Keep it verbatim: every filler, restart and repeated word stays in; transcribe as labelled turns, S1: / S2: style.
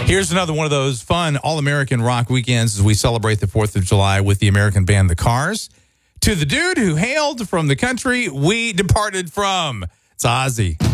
S1: Here's another one of those fun all-American rock weekends as we celebrate the fourth of July with the American band The Cars. To the dude who hailed from the country we departed from. It's Ozzy.